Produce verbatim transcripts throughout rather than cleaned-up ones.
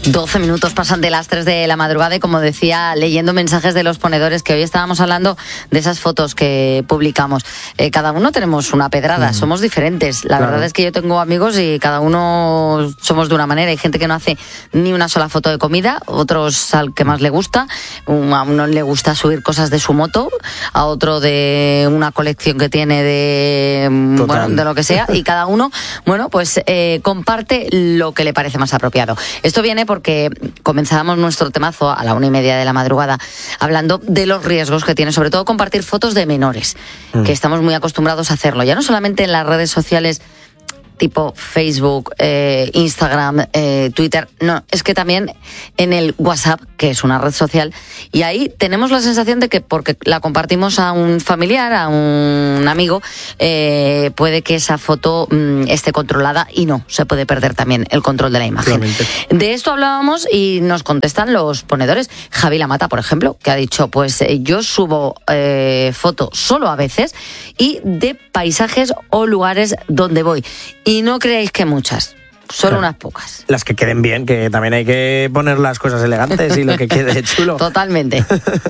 doce minutos pasan de las tres de la madrugada y, como decía, leyendo mensajes de los ponedores, que hoy estábamos hablando de esas fotos que publicamos. Eh, cada uno tenemos una pedrada, mm. somos diferentes. La claro. verdad es que yo tengo amigos y cada uno somos de una manera. Hay gente que no hace ni una sola foto de comida, otros al que más le gusta. A uno le gusta subir cosas de su moto, a otro de una colección que tiene de, bueno, de lo que sea, y cada uno, bueno, pues eh, comparte lo que le parece más apropiado. Esto viene por porque comenzábamos nuestro temazo a la una y media de la madrugada hablando de los riesgos que tiene, sobre todo, compartir fotos de menores, mm. que estamos muy acostumbrados a hacerlo, ya no solamente en las redes sociales tipo Facebook, eh, Instagram, eh, Twitter, no, es que también en el WhatsApp, que es una red social, y ahí tenemos la sensación de que porque la compartimos a un familiar, a un amigo, eh, puede que esa foto mmm, esté controlada, y no, se puede perder también el control de la imagen. Claramente. De esto hablábamos y nos contestan los ponedores. Javi Lamata, por ejemplo, que ha dicho, pues eh, yo subo eh, fotos solo a veces y de paisajes o lugares donde voy. Y no creáis que muchas, solo claro. unas pocas. Las que queden bien, que también hay que poner las cosas elegantes y lo que quede chulo. Totalmente.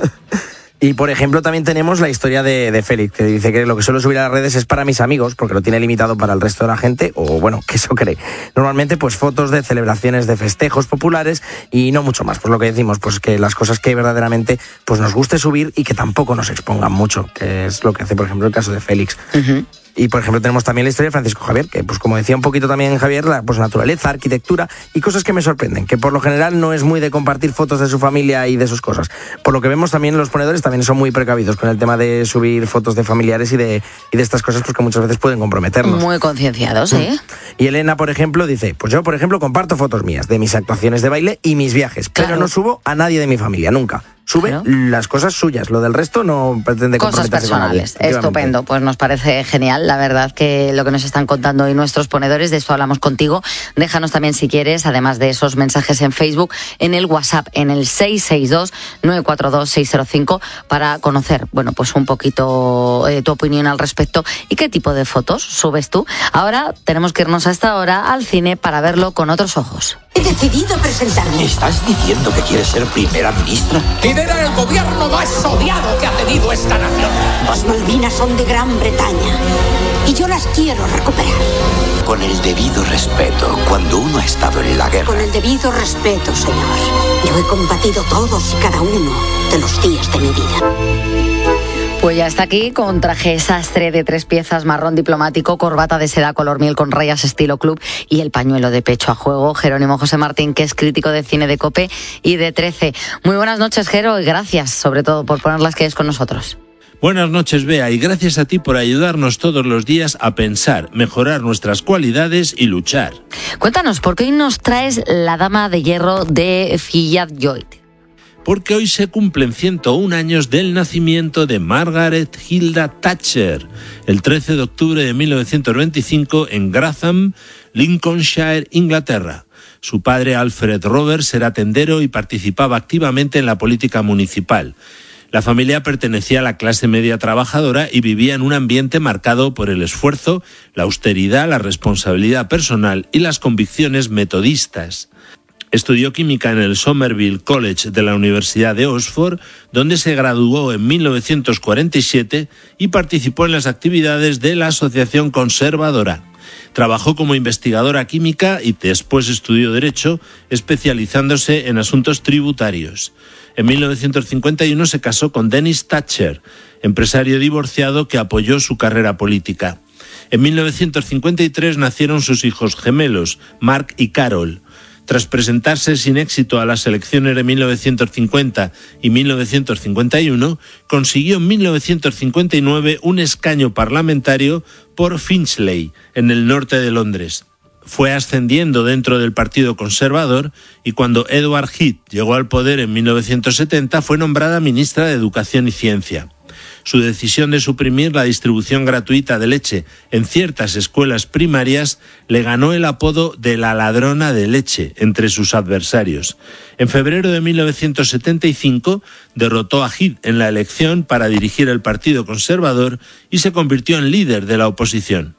Y, por ejemplo, también tenemos la historia de, de Félix, que dice que lo que suelo subir a las redes es para mis amigos, porque lo tiene limitado para el resto de la gente, o bueno, que eso cree. Normalmente, pues fotos de celebraciones de festejos populares y no mucho más. Pues lo que decimos, pues que las cosas que verdaderamente pues nos guste subir y que tampoco nos expongan mucho, que es lo que hace, por ejemplo, el caso de Félix. Uh-huh. Y, por ejemplo, tenemos también la historia de Francisco Javier, que, pues como decía un poquito también Javier, la, pues naturaleza, arquitectura y cosas que me sorprenden, que por lo general no es muy de compartir fotos de su familia y de sus cosas. Por lo que vemos también los ponedores también son muy precavidos con el tema de subir fotos de familiares y de, y de estas cosas, pues que muchas veces pueden comprometernos. Muy concienciados, ¿eh? Mm. Y Elena, por ejemplo, dice, pues yo, por ejemplo, comparto fotos mías de mis actuaciones de baile y mis viajes, claro. pero no subo a nadie de mi familia, nunca. Sube claro. las cosas suyas, lo del resto no pretende cosas personales. Estupendo, pues nos parece genial, la verdad, que lo que nos están contando hoy nuestros ponedores. De esto hablamos contigo. Déjanos también, si quieres, además de esos mensajes en Facebook, en el WhatsApp, en el seis seis dos, nueve cuatro dos, seis cero cinco, para conocer, bueno, pues un poquito eh, tu opinión al respecto y qué tipo de fotos subes tú. Ahora tenemos que irnos a esta hora al cine para verlo con otros ojos. He decidido presentarme. ¿Estás diciendo que quieres ser primera ministra? Lidera el gobierno más odiado que ha tenido esta nación. Las Malvinas son de Gran Bretaña y yo las quiero recuperar. Con el debido respeto, cuando uno ha estado en la guerra. Con el debido respeto, señor. Yo he combatido todos y cada uno de los días de mi vida. Pues ya está aquí, con traje sastre de tres piezas marrón diplomático, corbata de seda color miel con rayas estilo club y el pañuelo de pecho a juego, Jerónimo José Martín, que es crítico de cine de COPE y de trece. Muy buenas noches, Jero, y gracias sobre todo por poner las calles con nosotros. Buenas noches, Bea, y gracias a ti por ayudarnos todos los días a pensar, mejorar nuestras cualidades y luchar. Cuéntanos, ¿por qué hoy nos traes La Dama de Hierro de Fiyad Lloyd? Porque hoy se cumplen ciento un años del nacimiento de Margaret Hilda Thatcher, el trece de octubre de mil novecientos veinticinco en Grantham, Lincolnshire, Inglaterra. Su padre, Alfred Roberts, era tendero y participaba activamente en la política municipal. La familia pertenecía a la clase media trabajadora y vivía en un ambiente marcado por el esfuerzo, la austeridad, la responsabilidad personal y las convicciones metodistas. Estudió química en el Somerville College de la Universidad de Oxford, donde se graduó en mil novecientos cuarenta y siete y participó en las actividades de la Asociación Conservadora. Trabajó como investigadora química y después estudió Derecho, especializándose en asuntos tributarios. En mil novecientos cincuenta y uno se casó con Dennis Thatcher, empresario divorciado que apoyó su carrera política. En mil novecientos cincuenta y tres nacieron sus hijos gemelos, Mark y Carol. Tras presentarse sin éxito a las elecciones de mil novecientos cincuenta y mil novecientos cincuenta y uno, consiguió en mil novecientos cincuenta y nueve un escaño parlamentario por Finchley, en el norte de Londres. Fue ascendiendo dentro del Partido Conservador y cuando Edward Heath llegó al poder en mil novecientos setenta fue nombrada ministra de Educación y Ciencia. Su decisión de suprimir la distribución gratuita de leche en ciertas escuelas primarias le ganó el apodo de la ladrona de leche entre sus adversarios. En febrero de mil novecientos setenta y cinco derrotó a Heath en la elección para dirigir el Partido Conservador y se convirtió en líder de la oposición.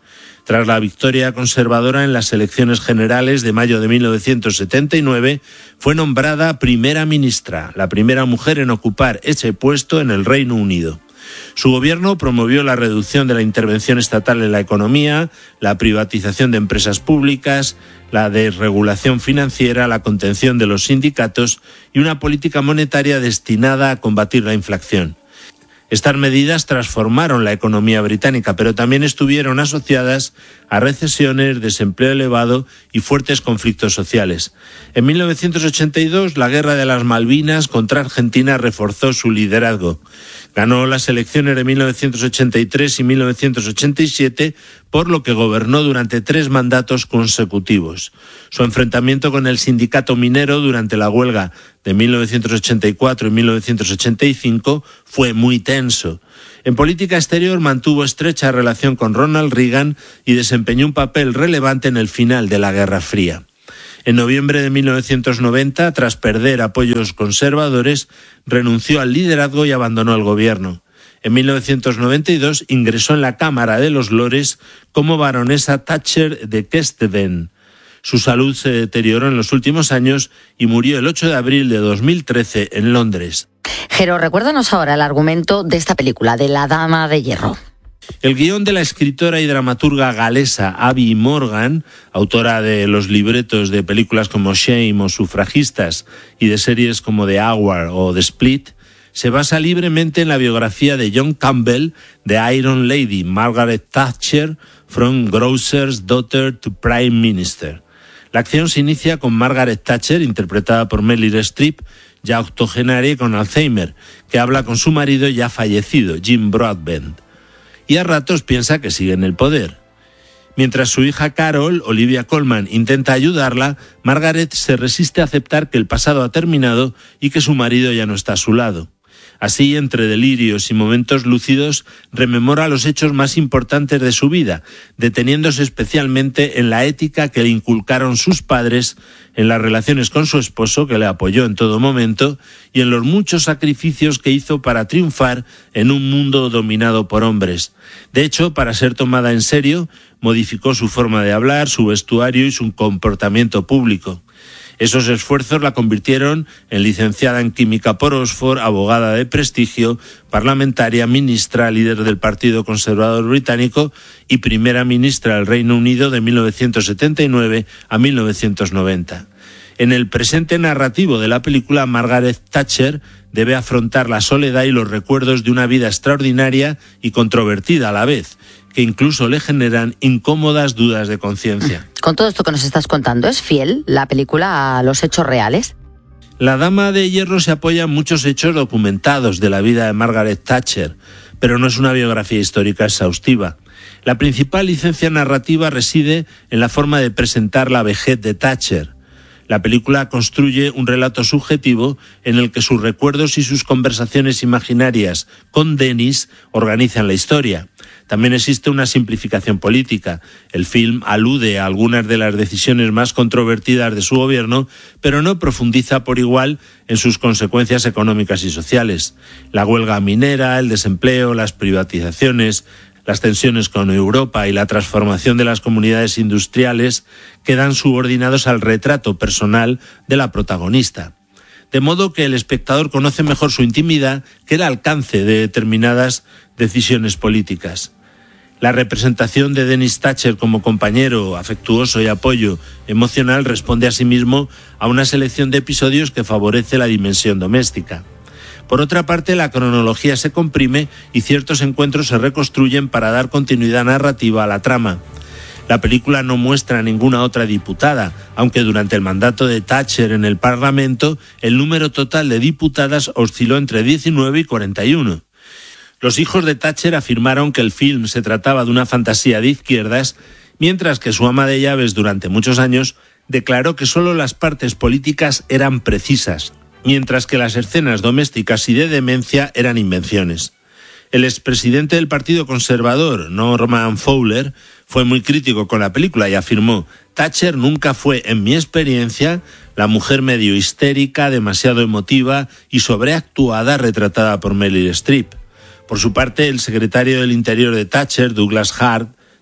Tras la victoria conservadora en las elecciones generales de mayo de mil novecientos setenta y nueve, fue nombrada primera ministra, la primera mujer en ocupar ese puesto en el Reino Unido. Su gobierno promovió la reducción de la intervención estatal en la economía, la privatización de empresas públicas, la desregulación financiera, la contención de los sindicatos y una política monetaria destinada a combatir la inflación. Estas medidas transformaron la economía británica, pero también estuvieron asociadas a recesiones, desempleo elevado y fuertes conflictos sociales. En mil novecientos ochenta y dos, la Guerra de las Malvinas contra Argentina reforzó su liderazgo. Ganó las elecciones de mil novecientos ochenta y tres y mil novecientos ochenta y siete, por lo que gobernó durante tres mandatos consecutivos. Su enfrentamiento con el sindicato minero durante la huelga de mil novecientos ochenta y cuatro y mil novecientos ochenta y cinco fue muy tenso. En política exterior mantuvo estrecha relación con Ronald Reagan y desempeñó un papel relevante en el final de la Guerra Fría. En noviembre de mil novecientos noventa, tras perder apoyos conservadores, renunció al liderazgo y abandonó el gobierno. En mil novecientos noventa y dos ingresó en la Cámara de los Lores como baronesa Thatcher de Kesteven. Su salud se deterioró en los últimos años y murió el ocho de abril de dos mil trece en Londres. Jero, recuérdanos ahora el argumento de esta película, de La Dama de Hierro. El guión de la escritora y dramaturga galesa Abby Morgan, autora de los libretos de películas como Shame o Sufragistas y de series como The Hour o The Split, se basa libremente en la biografía de John Campbell, de Iron Lady, Margaret Thatcher, From Grocer's Daughter to Prime Minister. La acción se inicia con Margaret Thatcher, interpretada por Meryl Streep, ya octogenaria y con Alzheimer, que habla con su marido ya fallecido, Jim Broadbent, y a ratos piensa que sigue en el poder. Mientras su hija Carol, Olivia Colman, intenta ayudarla, Margaret se resiste a aceptar que el pasado ha terminado y que su marido ya no está a su lado. Así, entre delirios y momentos lúcidos, rememora los hechos más importantes de su vida, deteniéndose especialmente en la ética que le inculcaron sus padres, en las relaciones con su esposo, que le apoyó en todo momento, y en los muchos sacrificios que hizo para triunfar en un mundo dominado por hombres. De hecho, para ser tomada en serio, modificó su forma de hablar, su vestuario y su comportamiento público. Esos esfuerzos la convirtieron en licenciada en química por Oxford, abogada de prestigio, parlamentaria, ministra, líder del Partido Conservador Británico y primera ministra del Reino Unido de mil novecientos setenta y nueve a mil novecientos noventa. En el presente narrativo de la película, Margaret Thatcher debe afrontar la soledad y los recuerdos de una vida extraordinaria y controvertida a la vez, que incluso le generan incómodas dudas de conciencia. Con todo esto que nos estás contando, ¿es fiel la película a los hechos reales? La Dama de Hierro se apoya en muchos hechos documentados de la vida de Margaret Thatcher, pero no es una biografía histórica exhaustiva. La principal licencia narrativa reside en la forma de presentar la vejez de Thatcher. La película construye un relato subjetivo en el que sus recuerdos y sus conversaciones imaginarias con Dennis organizan la historia. También existe una simplificación política. El film alude a algunas de las decisiones más controvertidas de su gobierno, pero no profundiza por igual en sus consecuencias económicas y sociales. La huelga minera, el desempleo, las privatizaciones, las tensiones con Europa y la transformación de las comunidades industriales quedan subordinados al retrato personal de la protagonista. De modo que el espectador conoce mejor su intimidad que el alcance de determinadas decisiones políticas. La representación de Dennis Thatcher como compañero afectuoso y apoyo emocional responde asimismo a una selección de episodios que favorece la dimensión doméstica. Por otra parte, la cronología se comprime y ciertos encuentros se reconstruyen para dar continuidad narrativa a la trama. La película no muestra a ninguna otra diputada, aunque durante el mandato de Thatcher en el Parlamento, el número total de diputadas osciló entre diecinueve y cuarenta y uno. Los hijos de Thatcher afirmaron que el film se trataba de una fantasía de izquierdas, mientras que su ama de llaves durante muchos años declaró que solo las partes políticas eran precisas, mientras que las escenas domésticas y de demencia eran invenciones. El expresidente del Partido Conservador, Norman Fowler, fue muy crítico con la película y afirmó: Thatcher nunca fue, en mi experiencia, la mujer medio histérica, demasiado emotiva y sobreactuada retratada por Meryl Streep. Por su parte, el secretario del Interior de Thatcher, Douglas Hart,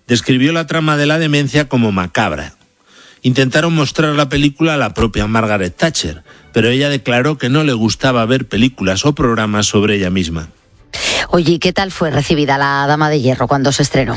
describió la trama de la demencia como macabra. Intentaron mostrar la película a la propia Margaret Thatcher, pero ella declaró que no le gustaba ver películas o programas sobre ella misma. Oye, ¿qué tal fue recibida La Dama de Hierro cuando se estrenó?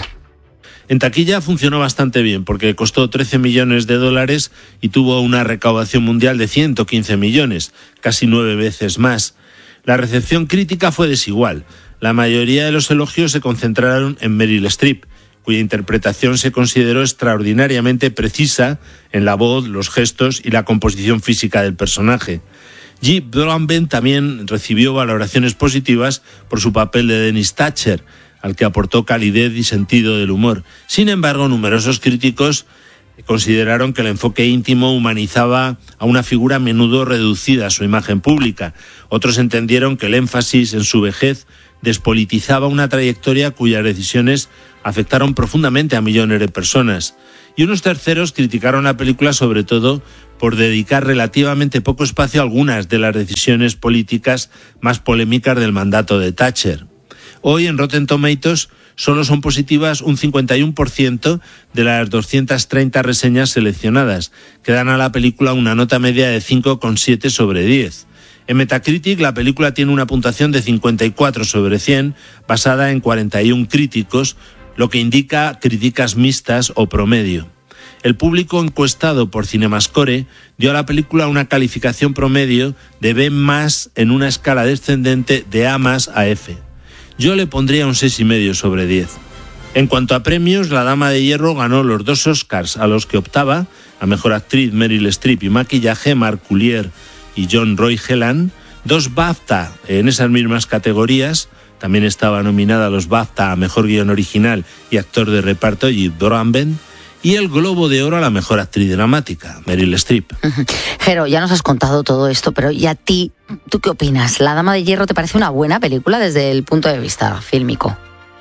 En taquilla funcionó bastante bien porque costó trece millones de dólares y tuvo una recaudación mundial de ciento quince millones, casi nueve veces más. La recepción crítica fue desigual. La mayoría de los elogios se concentraron en Meryl Streep, cuya interpretación se consideró extraordinariamente precisa en la voz, los gestos y la composición física del personaje. Jean Broadbent también recibió valoraciones positivas por su papel de Dennis Thatcher, al que aportó calidez y sentido del humor. Sin embargo, numerosos críticos consideraron que el enfoque íntimo humanizaba a una figura a menudo reducida a su imagen pública. Otros entendieron que el énfasis en su vejez despolitizaba una trayectoria cuyas decisiones afectaron profundamente a millones de personas. Y unos terceros criticaron la película sobre todo por dedicar relativamente poco espacio a algunas de las decisiones políticas más polémicas del mandato de Thatcher. Hoy en Rotten Tomatoes solo son positivas un cincuenta y uno por ciento de las doscientas treinta reseñas seleccionadas, que dan a la película una nota media de cinco coma siete sobre diez. En Metacritic la película tiene una puntuación de cincuenta y cuatro sobre cien, basada en cuarenta y uno críticos, lo que indica críticas mixtas o promedio. El público encuestado por CinemaScore dio a la película una calificación promedio de B más en una escala descendente de A más a F. Yo le pondría un seis coma cinco sobre diez. En cuanto a premios, La Dama de Hierro ganó los dos Oscars a los que optaba, a Mejor Actriz Meryl Streep y Maquillaje Mark Coulier y John Roy Helland, dos BAFTA en esas mismas categorías. También estaba nominada a los BAFTA a Mejor Guión Original y Actor de Reparto Jean Broadbent, y el Globo de Oro a la Mejor Actriz Dramática, Meryl Streep. Jero, ya nos has contado todo esto, pero ¿y a ti, tú qué opinas? ¿La Dama de Hierro te parece una buena película desde el punto de vista fílmico?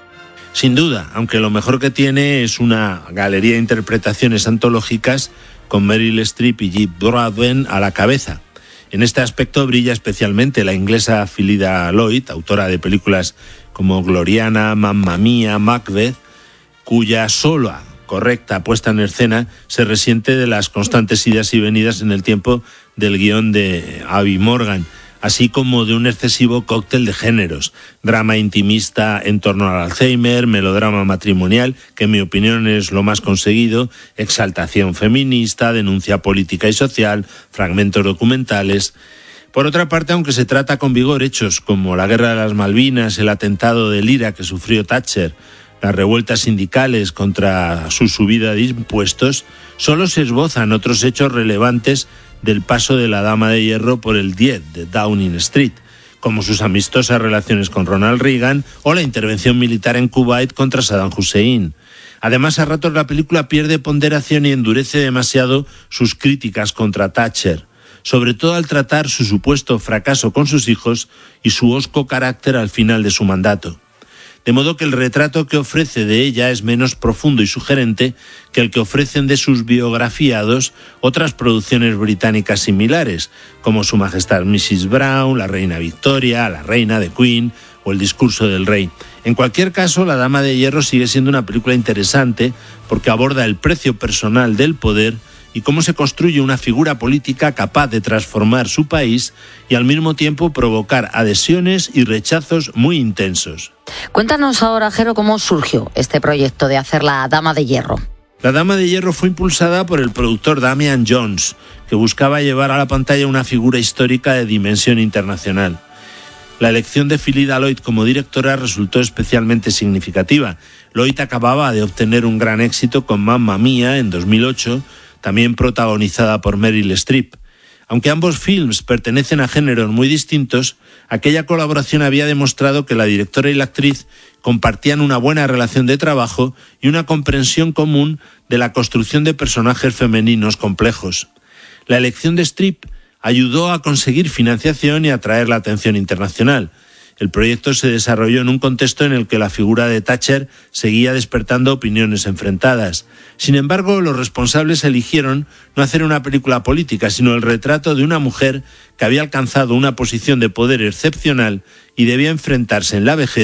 Sin duda, aunque lo mejor que tiene es una galería de interpretaciones antológicas con Meryl Streep y Jean Broadbent a la cabeza. En este aspecto brilla especialmente la inglesa Phyllida Lloyd, autora de películas como Gloriana, Mamma Mía, Macbeth, cuya sola correcta puesta en escena se resiente de las constantes idas y venidas en el tiempo del guión de Abby Morgan, así como de un excesivo cóctel de géneros, drama intimista en torno al Alzheimer, melodrama matrimonial, que en mi opinión es lo más conseguido, exaltación feminista, denuncia política y social, fragmentos documentales. Por otra parte, aunque se trata con vigor hechos como la Guerra de las Malvinas, el atentado del IRA que sufrió Thatcher, las revueltas sindicales contra su subida de impuestos, solo se esbozan otros hechos relevantes del paso de la Dama de Hierro por el diez de Downing Street, como sus amistosas relaciones con Ronald Reagan o la intervención militar en Kuwait contra Saddam Hussein. Además, a ratos la película pierde ponderación y endurece demasiado sus críticas contra Thatcher, sobre todo al tratar su supuesto fracaso con sus hijos y su hosco carácter al final de su mandato. De modo que el retrato que ofrece de ella es menos profundo y sugerente que el que ofrecen de sus biografiados otras producciones británicas similares, como Su Majestad missus Brown, La Reina Victoria, La Reina de Queen o El Discurso del Rey. En cualquier caso, La Dama de Hierro sigue siendo una película interesante porque aborda el precio personal del poder y cómo se construye una figura política capaz de transformar su país y al mismo tiempo provocar adhesiones y rechazos muy intensos. Cuéntanos ahora, Jero, cómo surgió este proyecto de hacer La Dama de Hierro. La Dama de Hierro fue impulsada por el productor Damian Jones, que buscaba llevar a la pantalla una figura histórica de dimensión internacional. La elección de Phyllida Lloyd como directora resultó especialmente significativa. Lloyd acababa de obtener un gran éxito con Mamma Mía en dos mil ocho, también protagonizada por Meryl Streep. Aunque ambos films pertenecen a géneros muy distintos, aquella colaboración había demostrado que la directora y la actriz compartían una buena relación de trabajo y una comprensión común de la construcción de personajes femeninos complejos. La elección de Streep ayudó a conseguir financiación y atraer la atención internacional. El proyecto se desarrolló en un contexto en el que la figura de Thatcher seguía despertando opiniones enfrentadas. Sin embargo, los responsables eligieron no hacer una película política, sino el retrato de una mujer que había alcanzado una posición de poder excepcional y debía enfrentarse en la vejez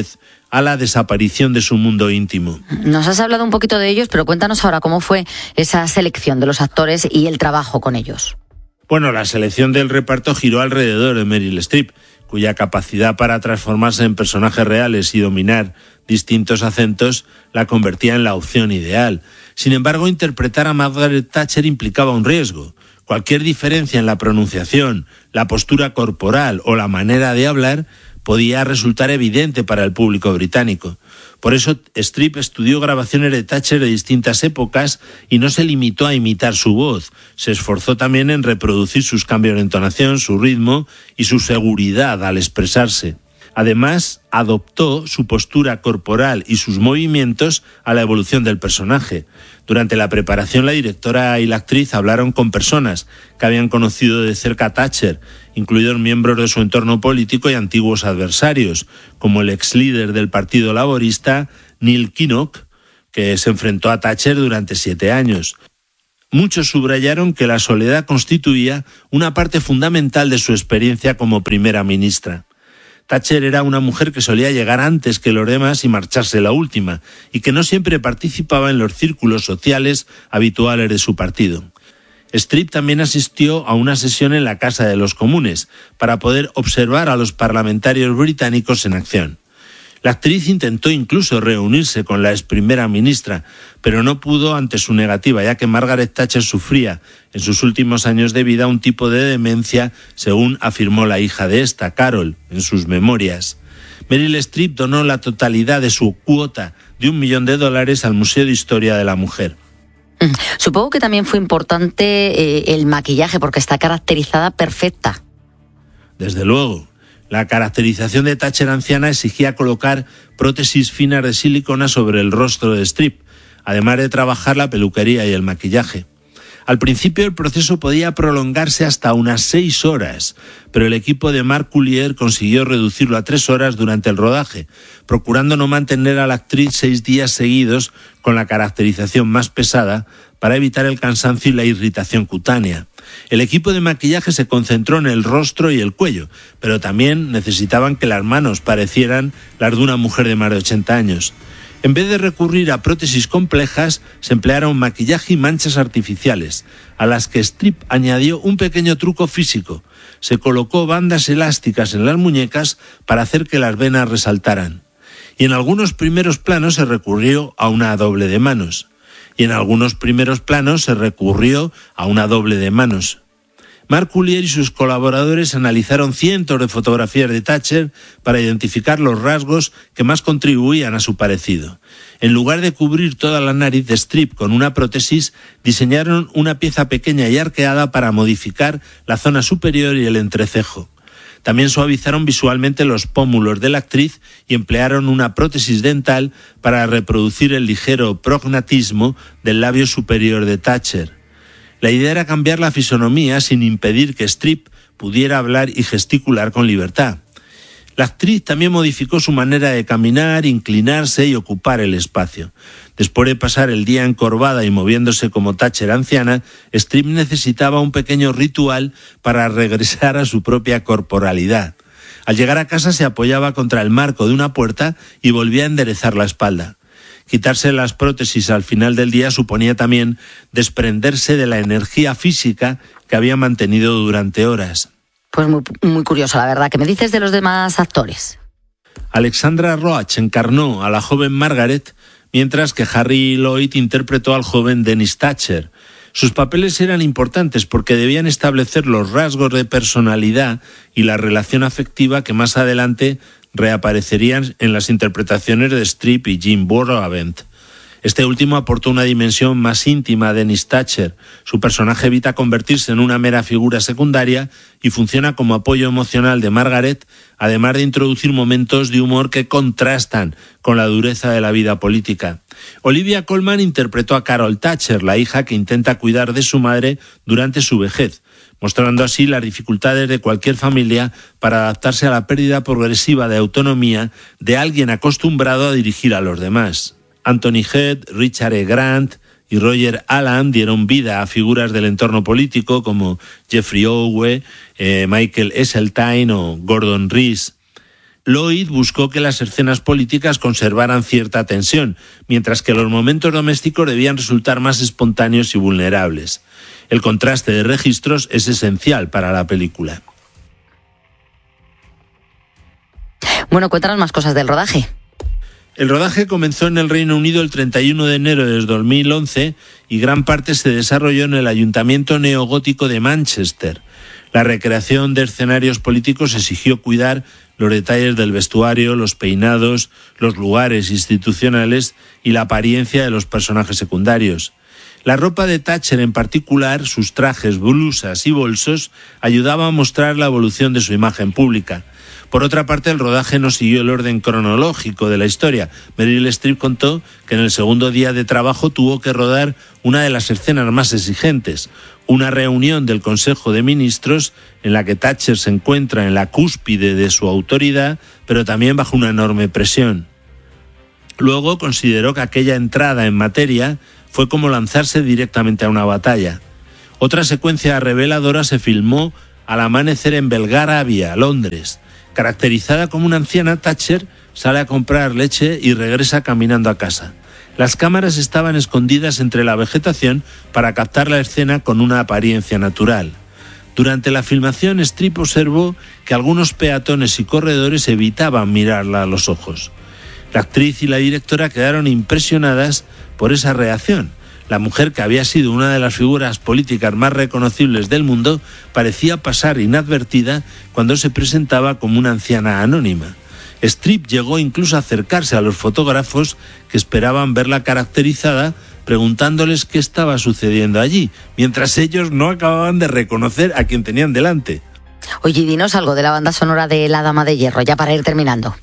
a la desaparición de su mundo íntimo. Nos has hablado un poquito de ellos, pero cuéntanos ahora cómo fue esa selección de los actores y el trabajo con ellos. Bueno, la selección del reparto giró alrededor de Meryl Streep, cuya capacidad para transformarse en personajes reales y dominar distintos acentos la convertía en la opción ideal. Sin embargo, interpretar a Margaret Thatcher implicaba un riesgo. Cualquier diferencia en la pronunciación, la postura corporal o la manera de hablar podía resultar evidente para el público británico. Por eso, Streep estudió grabaciones de Thatcher de distintas épocas y no se limitó a imitar su voz. Se esforzó también en reproducir sus cambios de entonación, su ritmo y su seguridad al expresarse. Además, adoptó su postura corporal y sus movimientos a la evolución del personaje. Durante la preparación, la directora y la actriz hablaron con personas que habían conocido de cerca a Thatcher, incluidos miembros de su entorno político y antiguos adversarios, como el ex líder del Partido Laborista, Neil Kinnock, que se enfrentó a Thatcher durante siete años. Muchos subrayaron que la soledad constituía una parte fundamental de su experiencia como primera ministra. Thatcher era una mujer que solía llegar antes que los demás y marcharse la última, y que no siempre participaba en los círculos sociales habituales de su partido. Streep también asistió a una sesión en la Casa de los Comunes para poder observar a los parlamentarios británicos en acción. La actriz intentó incluso reunirse con la ex primera ministra, pero no pudo ante su negativa, ya que Margaret Thatcher sufría en sus últimos años de vida un tipo de demencia, según afirmó la hija de esta, Carol, en sus memorias. Meryl Streep donó la totalidad de su cuota de un millón de dólares al Museo de Historia de la Mujer. Supongo que también fue importante eh, el maquillaje, porque está caracterizada perfecta. Desde luego. La caracterización de Thatcher anciana exigía colocar prótesis finas de silicona sobre el rostro de Streep, además de trabajar la peluquería y el maquillaje. Al principio el proceso podía prolongarse hasta unas seis horas, pero el equipo de Mark Coulier consiguió reducirlo a tres horas durante el rodaje, procurando no mantener a la actriz seis días seguidos con la caracterización más pesada para evitar el cansancio y la irritación cutánea. El equipo de maquillaje se concentró en el rostro y el cuello, pero también necesitaban que las manos parecieran las de una mujer de más de ochenta años. En vez de recurrir a prótesis complejas, se emplearon maquillaje y manchas artificiales, a las que Streep añadió un pequeño truco físico. Se colocó bandas elásticas en las muñecas para hacer que las venas resaltaran. Y en algunos primeros planos se recurrió a una doble de manos. Y en algunos primeros planos se recurrió a una doble de manos. Mark Coulier y sus colaboradores analizaron cientos de fotografías de Thatcher para identificar los rasgos que más contribuían a su parecido. En lugar de cubrir toda la nariz de Streep con una prótesis, diseñaron una pieza pequeña y arqueada para modificar la zona superior y el entrecejo. También suavizaron visualmente los pómulos de la actriz y emplearon una prótesis dental para reproducir el ligero prognatismo del labio superior de Thatcher. La idea era cambiar la fisonomía sin impedir que Streep pudiera hablar y gesticular con libertad. La actriz también modificó su manera de caminar, inclinarse y ocupar el espacio. Después de pasar el día encorvada y moviéndose como Thatcher anciana, Streep necesitaba un pequeño ritual para regresar a su propia corporalidad. Al llegar a casa se apoyaba contra el marco de una puerta y volvía a enderezar la espalda. Quitarse las prótesis al final del día suponía también desprenderse de la energía física que había mantenido durante horas. Pues muy, muy curioso, la verdad. ¿Qué me dices de los demás actores? Alexandra Roach encarnó a la joven Margaret, mientras que Harry Lloyd interpretó al joven Dennis Thatcher. Sus papeles eran importantes porque debían establecer los rasgos de personalidad y la relación afectiva que más adelante reaparecerían en las interpretaciones de Streep y Jim Broadbent. Este último aportó una dimensión más íntima a Dennis Thatcher. Su personaje evita convertirse en una mera figura secundaria y funciona como apoyo emocional de Margaret, además de introducir momentos de humor que contrastan con la dureza de la vida política. Olivia Colman interpretó a Carol Thatcher, la hija que intenta cuidar de su madre durante su vejez, mostrando así las dificultades de cualquier familia para adaptarse a la pérdida progresiva de autonomía de alguien acostumbrado a dirigir a los demás. Anthony Head, Richard E. Grant y Roger Allam dieron vida a figuras del entorno político como Jeffrey Owe, eh, Michael Esseltine o Gordon Rees. Lloyd buscó que las escenas políticas conservaran cierta tensión, mientras que los momentos domésticos debían resultar más espontáneos y vulnerables. El contraste de registros es esencial para la película. Bueno, cuéntanos más cosas del rodaje. El rodaje comenzó en el Reino Unido el treinta y uno de enero de dos mil once y gran parte se desarrolló en el Ayuntamiento neogótico de Manchester. La recreación de escenarios políticos exigió cuidar los detalles del vestuario, los peinados, los lugares institucionales y la apariencia de los personajes secundarios. La ropa de Thatcher en particular, sus trajes, blusas y bolsos, ayudaba a mostrar la evolución de su imagen pública. Por otra parte, el rodaje no siguió el orden cronológico de la historia. Meryl Streep contó que en el segundo día de trabajo tuvo que rodar una de las escenas más exigentes, una reunión del Consejo de Ministros en la que Thatcher se encuentra en la cúspide de su autoridad, pero también bajo una enorme presión. Luego consideró que aquella entrada en materia fue como lanzarse directamente a una batalla. Otra secuencia reveladora se filmó al amanecer en Belgravia, Londres. Caracterizada como una anciana, Thatcher sale a comprar leche y regresa caminando a casa. Las cámaras estaban escondidas entre la vegetación para captar la escena con una apariencia natural. Durante la filmación, Streep observó que algunos peatones y corredores evitaban mirarla a los ojos. La actriz y la directora quedaron impresionadas por esa reacción. La mujer, que había sido una de las figuras políticas más reconocibles del mundo, parecía pasar inadvertida cuando se presentaba como una anciana anónima. Streep llegó incluso a acercarse a los fotógrafos que esperaban verla caracterizada, preguntándoles qué estaba sucediendo allí, mientras ellos no acababan de reconocer a quien tenían delante. Oye, dinos algo de la banda sonora de La Dama de Hierro, ya para ir terminando.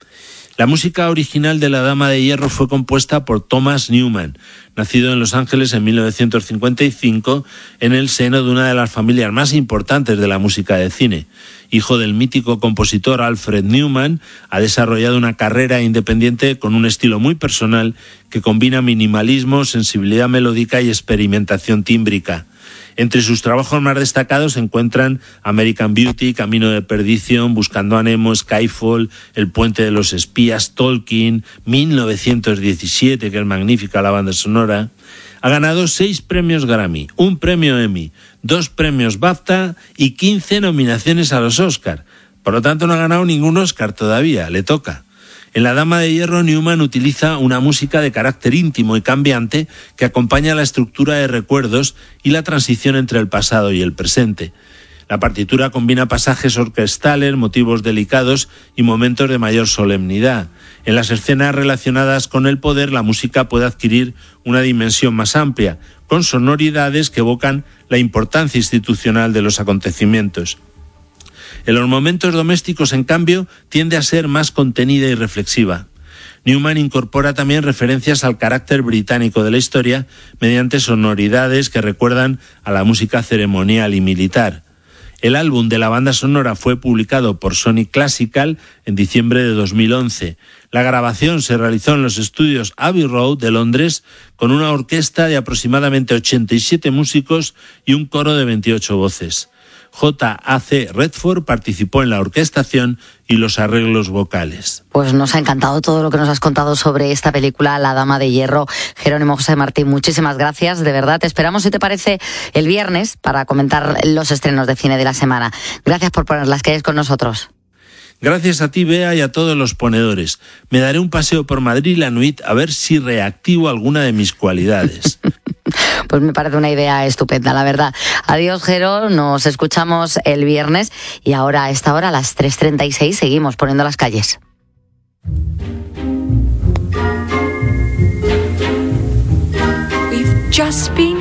La música original de La Dama de Hierro fue compuesta por Thomas Newman, nacido en Los Ángeles en mil novecientos cincuenta y cinco, en el seno de una de las familias más importantes de la música de cine. Hijo del mítico compositor Alfred Newman, ha desarrollado una carrera independiente con un estilo muy personal que combina minimalismo, sensibilidad melódica y experimentación tímbrica. Entre sus trabajos más destacados se encuentran American Beauty, Camino de Perdición, Buscando a Nemo, Skyfall, El Puente de los Espías, Tolkien, mil novecientos diecisiete, que es magnífica la banda sonora. Ha ganado seis premios Grammy, un premio Emmy, dos premios BAFTA y quince nominaciones a los Oscar. Por lo tanto, no ha ganado ningún Oscar todavía, le toca. En La Dama de Hierro, Newman utiliza una música de carácter íntimo y cambiante que acompaña la estructura de recuerdos y la transición entre el pasado y el presente. La partitura combina pasajes orquestales, motivos delicados y momentos de mayor solemnidad. En las escenas relacionadas con el poder, la música puede adquirir una dimensión más amplia, con sonoridades que evocan la importancia institucional de los acontecimientos. En los momentos domésticos, en cambio, tiende a ser más contenida y reflexiva. Newman incorpora también referencias al carácter británico de la historia mediante sonoridades que recuerdan a la música ceremonial y militar. El álbum de la banda sonora fue publicado por Sony Classical en diciembre de dos mil once. La grabación se realizó en los estudios Abbey Road de Londres con una orquesta de aproximadamente ochenta y siete músicos y un coro de veintiocho voces. J A C Redford participó en la orquestación y los arreglos vocales. Pues nos ha encantado todo lo que nos has contado sobre esta película, La Dama de Hierro. Jerónimo José Martín, muchísimas gracias, de verdad. Te esperamos, si te parece, el viernes para comentar los estrenos de cine de la semana. Gracias por poner las calles con nosotros. Gracias a ti, Bea, y a todos los ponedores. Me daré un paseo por Madrid la nuit a ver si reactivo alguna de mis cualidades. Pues me parece una idea estupenda, la verdad. Adiós, Jero, nos escuchamos el viernes y ahora a esta hora, a las tres treinta y seis, seguimos poniendo las calles. We've just been